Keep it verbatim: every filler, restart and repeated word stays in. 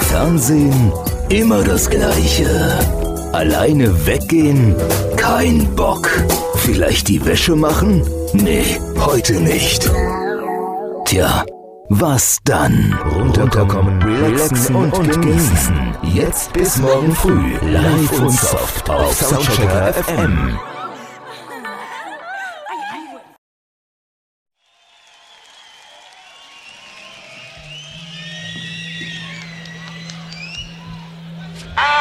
Fernsehen, immer das Gleiche. Alleine weggehen? Kein Bock. Vielleicht die Wäsche machen? Nee, heute nicht. Tja, was dann? Runterkommen, relaxen und, und genießen. Jetzt bis morgen früh, live und soft auf Soundchecker F M.